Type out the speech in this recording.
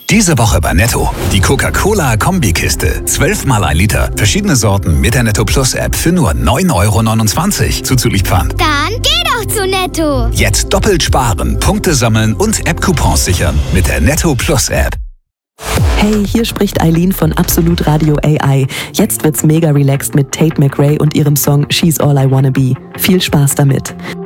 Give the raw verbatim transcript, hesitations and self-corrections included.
Diese Woche bei Netto. Die Coca-Cola-Kombikiste. zwölf mal ein Liter. Verschiedene Sorten mit der Netto Plus App für nur neun Euro neunundzwanzig. Zuzüglich Pfand. Dann geh doch zu Netto. Jetzt doppelt sparen, Punkte sammeln und App-Coupons sichern mit der Netto Plus App. Hey, hier spricht Eileen von Absolut Radio A I. Jetzt wird's mega relaxed mit Tate McRae und ihrem Song She's All I Wanna Be. Viel Spaß damit.